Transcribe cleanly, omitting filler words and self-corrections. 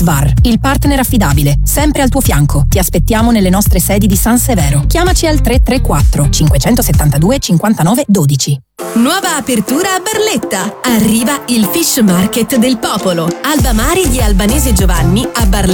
VAR, il partner affidabile, sempre al tuo fianco. Ti aspettiamo nelle nostre sedi di San Severo. Chiamaci al 334 572 59 12. Nuova apertura a Barletta. Arriva il Fish Market del Popolo. Alba Mari di Albanese Giovanni a Barletta.